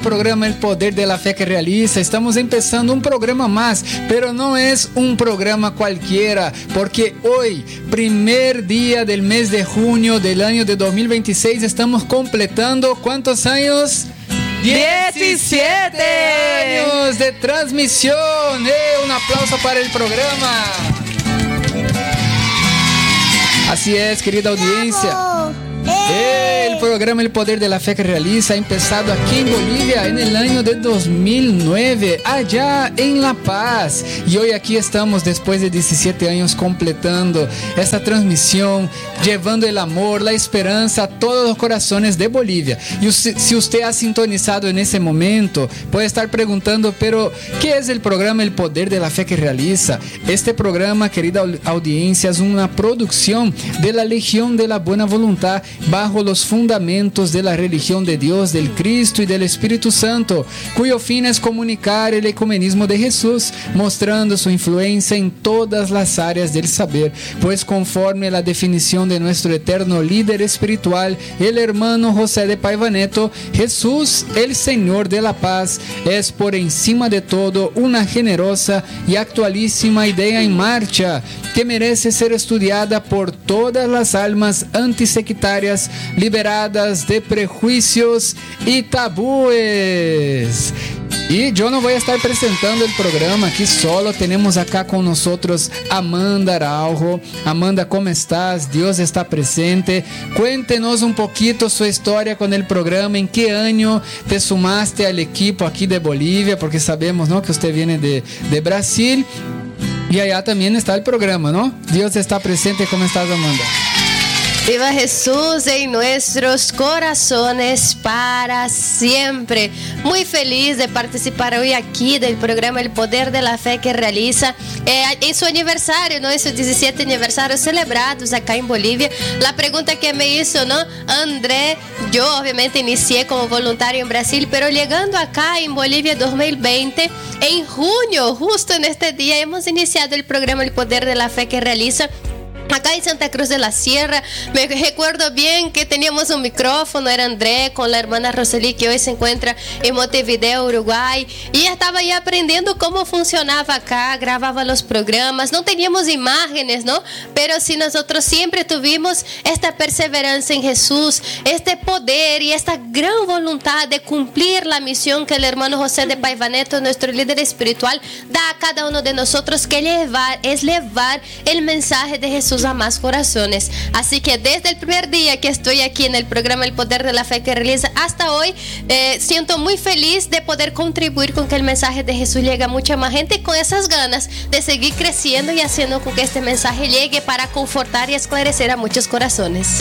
programa El Poder de la Fe que Realiza. Estamos empezando un programa más, pero no es un programa cualquiera, porque hoy, primer día del mes de junio del año de 2026, estamos completando ¿cuántos años? 17 años de transmisión. Un aplauso para el programa. Así es, querida audiencia. El programa El Poder de la Fe que Realiza ha empezado aquí en Bolivia en el año de 2009, allá en La Paz. Y hoy aquí estamos después de 17 años completando esta transmisión, llevando el amor, la esperanza a todos los corazones de Bolivia. Y si usted ha sintonizado en ese momento, puede estar preguntando, pero ¿qué es el programa El Poder de la Fe que Realiza? Este programa, querida audiencia, es una producción de la Legión de la Buena Voluntad bajo los fundamentos de la religión de Dios, del Cristo y del Espíritu Santo, cuyo fin es comunicar el ecumenismo de Jesús, mostrando su influencia en todas las áreas del saber, pues conforme la definición de nuestro eterno líder espiritual, el hermano José de Paiva Neto, Jesús, el Señor de la Paz, es por encima de todo una generosa y actualísima idea en marcha, que merece ser estudiada por todas las almas antisectarias liberadas de prejuicios y tabúes. Y yo no voy a estar presentando el programa aquí solo, tenemos acá con nosotros Amanda Araujo. Amanda, ¿cómo estás? Dios está presente. Cuéntenos un poquito su historia con el programa, en qué año te sumaste al equipo aquí de Bolivia, porque sabemos, ¿no?, que usted viene de Brasil y allá también está el programa, ¿no? Dios está presente. ¿Cómo estás, Amanda? Viva Jesús en nuestros corazones para siempre. Muy feliz de participar hoy aquí del programa El Poder de la Fe que Realiza en su aniversario, ¿no? En sus 17 aniversarios celebrados acá en Bolivia. La pregunta que me hizo, ¿no?, André, yo obviamente inicié como voluntario en Brasil, pero llegando acá en Bolivia 2020, en junio, justo en este día, hemos iniciado el programa El Poder de la Fe que Realiza acá en Santa Cruz de la Sierra. Me recuerdo bien que teníamos un micrófono, era André con la hermana Roseli, que hoy se encuentra en Montevideo, Uruguay, y estaba ya aprendiendo cómo funcionaba acá, grababa los programas, no teníamos imágenes, ¿no? Pero sí, nosotros siempre tuvimos esta perseverancia en Jesús, este poder y esta gran voluntad de cumplir la misión que el hermano José de Paiva Neto, nuestro líder espiritual, da a cada uno de nosotros, que es llevar el mensaje de Jesús a más corazones. Así que desde el primer día que estoy aquí en el programa El Poder de la Fe que Realiza hasta hoy, siento muy feliz de poder contribuir con que el mensaje de Jesús llegue a mucha más gente, y con esas ganas de seguir creciendo y haciendo con que este mensaje llegue para confortar y esclarecer a muchos corazones.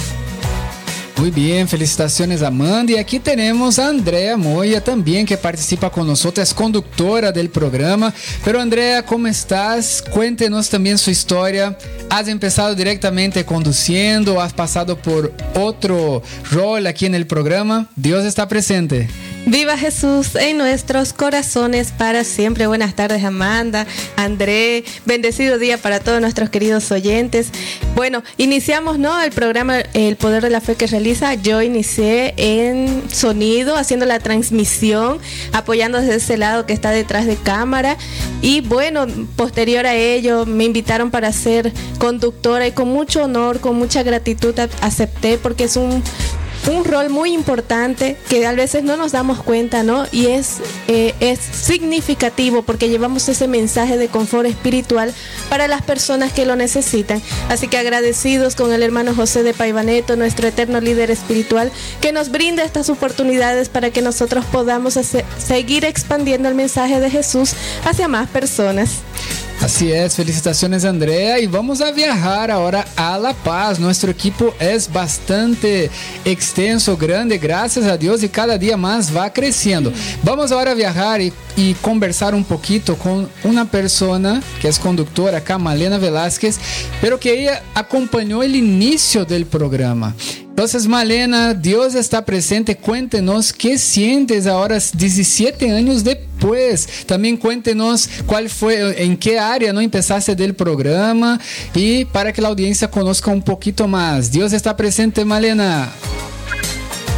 Muy bien, felicitaciones, Amanda. Y aquí tenemos a Andrea Moya también, que participa con nosotros, es conductora del programa. Pero Andrea, ¿cómo estás? Cuéntenos también su historia. ¿Has empezado directamente conduciendo? ¿Has pasado por otro rol aquí en el programa? Dios está presente. Viva Jesús en nuestros corazones para siempre. Buenas tardes, Amanda, André. Bendecido día para todos nuestros queridos oyentes. Bueno, iniciamos, ¿no?, el programa El Poder de la Fe que Realiza. Yo inicié en sonido, haciendo la transmisión, apoyando desde ese lado que está detrás de cámara. Y bueno, posterior a ello me invitaron para ser conductora, y con mucho honor, con mucha gratitud acepté, porque es un rol muy importante que a veces no nos damos cuenta, ¿no? Y es significativo, porque llevamos ese mensaje de confort espiritual para las personas que lo necesitan. Así que agradecidos con el hermano José de Paiva Neto, nuestro eterno líder espiritual, que nos brinda estas oportunidades para que nosotros podamos seguir expandiendo el mensaje de Jesús hacia más personas. Así es, felicitaciones, Andrea, y vamos a viajar ahora a La Paz. Nuestro equipo es bastante extenso, grande, gracias a Dios, y cada día más va creciendo. Vamos ahora a viajar y conversar un poquito con una persona que es conductora acá, Malena Velázquez, pero que ella acompañó el inicio del programa. Entonces, Malena, Dios está presente. Cuéntenos qué sientes ahora 17 años después. También cuéntenos cuál fue, en qué área no empezaste del programa, y para que la audiencia conozca un poquito más. Dios está presente, Malena.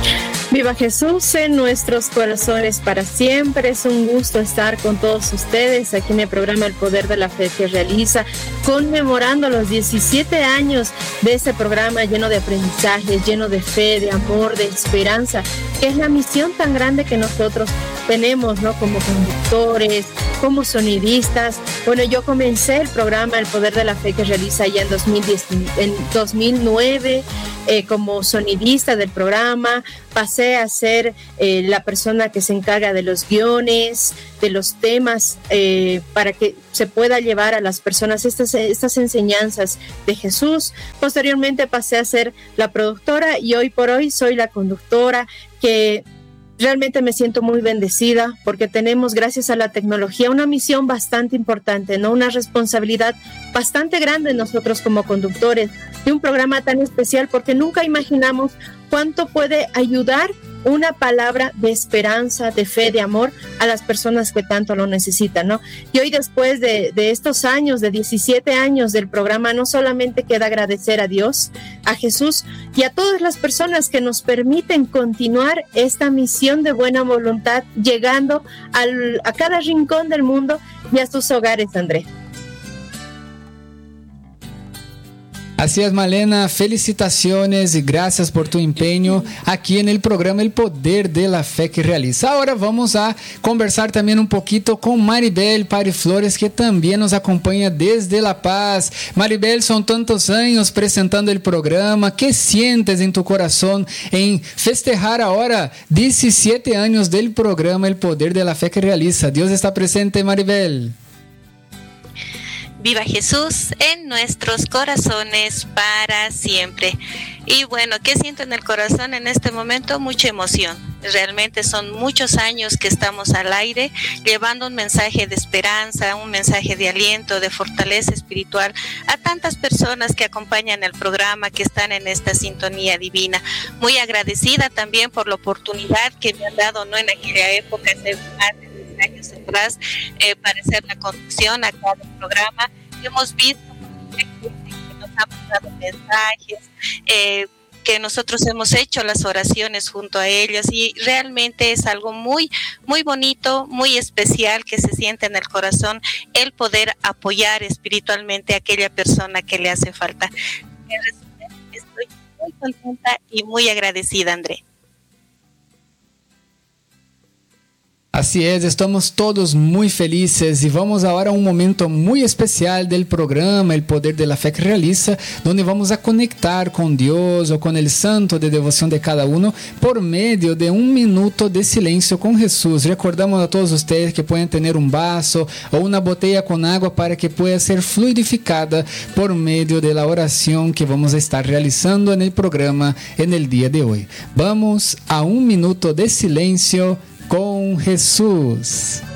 Viva Jesús en nuestros corazones para siempre. Es un gusto estar con todos ustedes aquí en el programa El Poder de la Fe que realiza, conmemorando los 17 años de ese programa lleno de aprendizajes, lleno de fe, de amor, de esperanza, que es la misión tan grande que nosotros tenemos, ¿no? Como conductores, como sonidistas. Bueno, yo comencé el programa El Poder de la Fe que realiza ya en 2009 como sonidista del programa. Pasé a ser la persona que se encarga de los guiones, de los temas, para que se pueda llevar a las personas estas enseñanzas de Jesús. Posteriormente pasé a ser la productora y hoy por hoy soy la conductora, que realmente me siento muy bendecida porque tenemos, gracias a la tecnología, una misión bastante importante, ¿no? Una responsabilidad bastante grande nosotros como conductores de un programa tan especial, porque nunca imaginamos cuánto puede ayudar una palabra de esperanza, de fe, de amor a las personas que tanto lo necesitan, ¿no? Y hoy, después de estos años, de 17 años del programa, no solamente queda agradecer a Dios, a Jesús y a todas las personas que nos permiten continuar esta misión de buena voluntad, llegando a cada rincón del mundo y a sus hogares, André. Así es, Malena, felicitaciones y gracias por tu empeño aquí en el programa El Poder de la Fe que realiza. Ahora vamos a conversar también un poquito con Maribel Pari Flores, que también nos acompaña desde La Paz. Maribel, son tantos años presentando el programa. ¿Qué sientes en tu corazón en festejar ahora 17 años del programa El Poder de la Fe que realiza? Dios está presente, Maribel. Viva Jesús en nuestros corazones para siempre. Y bueno, ¿qué siento en el corazón en este momento? Mucha emoción. Realmente son muchos años que estamos al aire, llevando un mensaje de esperanza, un mensaje de aliento, de fortaleza espiritual a tantas personas que acompañan el programa, que están en esta sintonía divina. Muy agradecida también por la oportunidad que me han dado, ¿no?, en aquella época, hace más de 10 años atrás, para hacer la conducción a cada programa. Hemos visto que nos han dado mensajes, que nosotros hemos hecho las oraciones junto a ellos, y realmente es algo muy, muy bonito, muy especial, que se siente en el corazón el poder apoyar espiritualmente a aquella persona que le hace falta. En resumen, estoy muy contenta y muy agradecida, André. Así es, estamos todos muy felices y vamos ahora a un momento muy especial del programa El Poder de la Fe que realiza, donde vamos a conectar con Dios o con el santo de devoción de cada uno por medio de un minuto de silencio con Jesús. Recordamos a todos ustedes que pueden tener un vaso o una botella con agua para que pueda ser fluidificada por medio de la oración que vamos a estar realizando en el programa en el día de hoy. Vamos a un minuto de silencio con Jesús.